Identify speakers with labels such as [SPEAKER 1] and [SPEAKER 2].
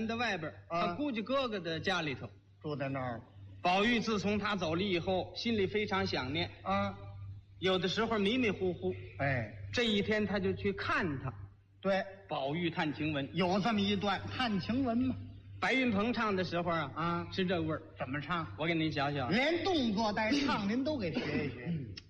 [SPEAKER 1] 远的外边，他估计哥哥的家里头
[SPEAKER 2] 住在那儿。
[SPEAKER 1] 宝玉自从他走了以后，心里非常想念
[SPEAKER 2] 啊，
[SPEAKER 1] 有的时候迷迷糊糊。
[SPEAKER 2] 哎，
[SPEAKER 1] 这一天他就去看他。
[SPEAKER 2] 对，
[SPEAKER 1] 宝玉探晴雯
[SPEAKER 2] 有这么一段探晴雯吗？
[SPEAKER 1] 白云鹏唱的时候啊，是这味儿。
[SPEAKER 2] 怎么唱？
[SPEAKER 1] 我给您想想，
[SPEAKER 2] 连动作带唱您都给学一学。